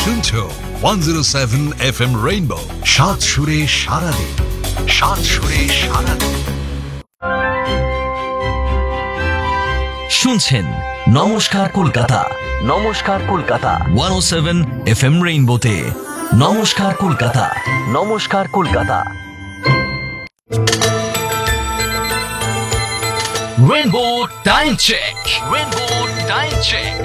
শুনছো 107 FM rainbow, সাত সুরে সারাদিন, সাত সুরে সারাদিন। শুনছেন নমস্কার কলকাতা, নমস্কার কলকাতা 107 FM রেইনবোতে। নমস্কার কলকাতা, নমস্কার Kolkata. Rainbow time check, rainbow time check.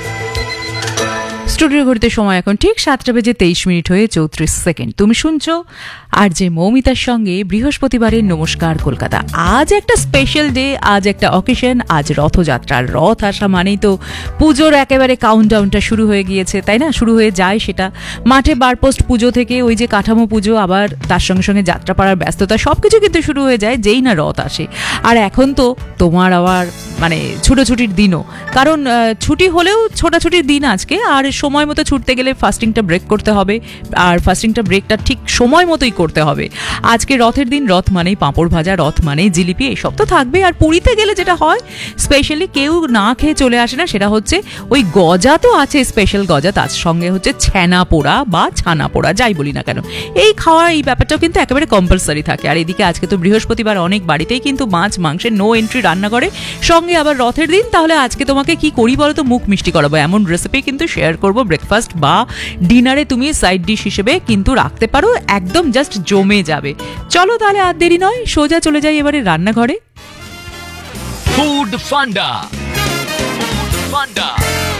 Studio ঘুরতে সময় এখন ঠিক 7:23 হয়ে 34 তুমি শুনছো আর যে মৌমিতার সঙ্গে বৃহস্পতিবারের নমস্কার কলকাতা। আজ একটা স্পেশাল ডে, আজ একটা অকেশন, আজ রথযাত্রার। রথ আসা মানেই তো পুজোর একেবারে কাউন্টডাউনটা শুরু হয়ে গিয়েছে, তাই না? শুরু হয়ে যায় সেটা মাঠে বারপোস্ট পুজো থেকে ওই যে কাঠামো পুজো, আবার তার সঙ্গে সঙ্গে যাত্রাপাড়ার ব্যস্ততা, সবকিছু কিন্তু শুরু হয়ে যায় যেই না রথ আসে। আর এখন তো তোমার আবার মানে ছুটোছুটির দিনও, কারণ ছুটি হলেও ছোটাছুটির দিন আজকে। আর সময় মতো ছুটতে গেলে ফাস্টিংটা ব্রেক করতে হবে, আর ফাস্টিংটা ব্রেকটা ঠিক সময় মতোই করতে হবে। আজকে রথের দিন, রথ মানেই পাঁপড় ভাজা, রথ মানেই জিলিপি, এইসব তো থাকবে। আর পুরীতে গেলে যেটা হয়, স্পেশালি কেউ না খেয়ে চলে আসে না, সেটা হচ্ছে ওই গজা তো আছে, স্পেশাল গজা, তার সঙ্গে হচ্ছে ছানা পোড়া বা ছানা পোড়া, যাই বলি না কেন, এই খাওয়া, এই ব্যাপারটাও কিন্তু একেবারে কম্পালসারি থাকে। আর এদিকে আজকে তো বৃহস্পতিবার, অনেক বাড়িতেই কিন্তু মাছ মাংসের নো এন্ট্রি রান্না করে, সঙ্গে আবার রথের দিন। তাহলে আজকে তোমাকে কি করি বলো তো? মুখ মিষ্টি করাবো এমন রেসিপি কিন্তু শেয়ার করবো। ব্রেকফাস্ট বা ডিনারে তুমি সাইড ডিশ হিসেবে কিন্তু রাখতে পারো, একদম জাস্ট জমে যাবে। চলো তাহলে আর দেরি নয়, সোজা চলে যাই এবারে রান্নাঘরে। ফুড ফান্ডা, ফান্ডা।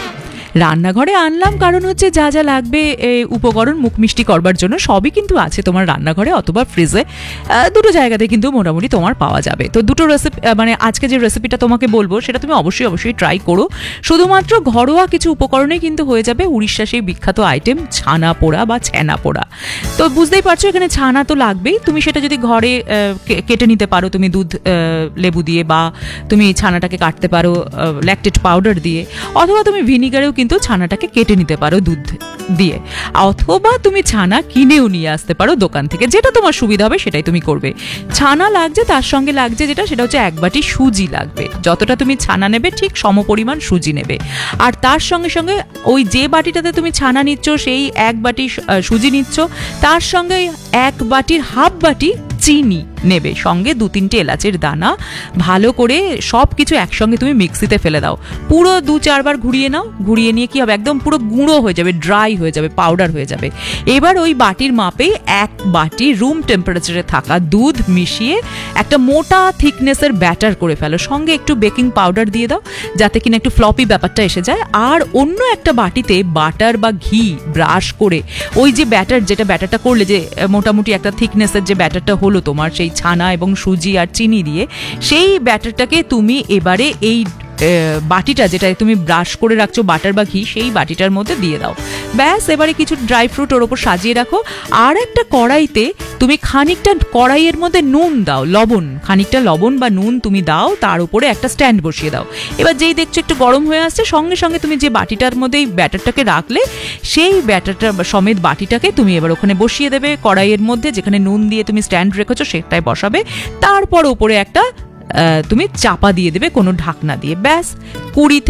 রান্নাঘরে আনলাম কারণ হচ্ছে যা যা লাগবে উপকরণ মুখ মিষ্টি করবার জন্য সবই কিন্তু আছে তোমার রান্নাঘরে অথবা ফ্রিজে, দুটো জায়গাতে কিন্তু মোটামুটি তোমার পাওয়া যাবে। তো দুটো রেসিপি, মানে আজকে যে রেসিপিটা তোমাকে বলবো সেটা তুমি অবশ্যই ট্রাই করো। শুধুমাত্র ঘরোয়া কিছু উপকরণে কিন্তু হয়ে যাবে উড়িষ্যা সেই বিখ্যাত আইটেম ছানা পোড়া বা ছ্যানা পোড়া। তো বুঝতেই পারছো এখানে ছানা তো লাগবেই। তুমি সেটা যদি ঘরে কেটে নিতে পারো, তুমি দুধ লেবু দিয়ে, বা তুমি ছানাটাকে কাটতে পারো ল্যাকটেড পাউডার দিয়ে, অথবা তুমি ভিনিগারেও কিন্তু ছানাটাকে কেটে নিতে পারো দুধ দিয়ে, অথবা তুমি ছানা কিনেও নিয়ে আসতে পারো দোকান থেকে, যেটা তোমার সুবিধা হবে সেটাই তুমি করবে। ছানা লাগছে, তার সঙ্গে লাগছে যেটা, সেটা হচ্ছে 1 বাটি সুজি লাগবে। যতটা তুমি ছানা নেবে ঠিক সমপরিমাণ সুজি নেবে। আর তার সঙ্গে সঙ্গে ওই যে বাটিটাতে তুমি ছানা নিচ্ছ সেই 1 বাটি সুজি নিচ্ছ, তার সঙ্গে 1 বাটির হাফ বাটি চিনি নেবে, সঙ্গে 2-3টে এলাচের দানা। ভালো করে সব কিছু একসঙ্গে তুমি মিক্সিতে ফেলে দাও, পুরো 2-4 বার ঘুরিয়ে নাও। ঘুরিয়ে নিয়ে কি হবে, একদম পুরো গুঁড়ো হয়ে যাবে, ড্রাই হয়ে যাবে, পাউডার হয়ে যাবে। এবার ওই বাটির মাপে 1 বাটি রুম টেম্পারেচারে থাকা দুধ মিশিয়ে একটা মোটা থিকনেসের ব্যাটার করে ফেলো। সঙ্গে একটু বেকিং পাউডার দিয়ে দাও, যাতে কিনা একটু ফ্লপি ব্যাপারটা এসে যায়। আর অন্য একটা বাটিতে বাটার বা ঘি ব্রাশ করে ওই যে ব্যাটার, যেটা ব্যাটারটা করলে যে মোটামুটি একটা থিকনেসের যে ব্যাটারটা হলো তোমার সেই ছানা এবং সুজি আর চিনি দিয়ে, সেই ব্যাটারটাকে তুমি এবারে এই বাটিটা যেটা তুমি ব্রাশ করে রাখছো বাটার বা ঘি, সেই বাটিটার মধ্যে দিয়ে দাও। ব্যাস, এবারে কিছু ড্রাই ফ্রুট ওর ওপর সাজিয়ে রাখো। আর একটা কড়াইতে তুমি খানিকটা, কড়াইয়ের মধ্যে নুন দাও, লবণ, খানিকটা লবণ বা নুন তুমি দাও, তার উপরে একটা স্ট্যান্ড বসিয়ে দাও। এবার যেই দেখছো একটু গরম হয়ে আসছে, সঙ্গে সঙ্গে তুমি যে বাটিটার মধ্যে এই ব্যাটারটাকে রাখলে, সেই ব্যাটারটা সমেত বাটিটাকে তুমি এবার ওখানে বসিয়ে দেবে কড়াইয়ের মধ্যে, যেখানে নুন দিয়ে তুমি স্ট্যান্ড রেখেছো সেটাই বসাবে। তারপর ওপরে একটা তুমি চাপা দিয়ে দেবে কোনো ঢাকনা দিয়ে। ব্যাস, 20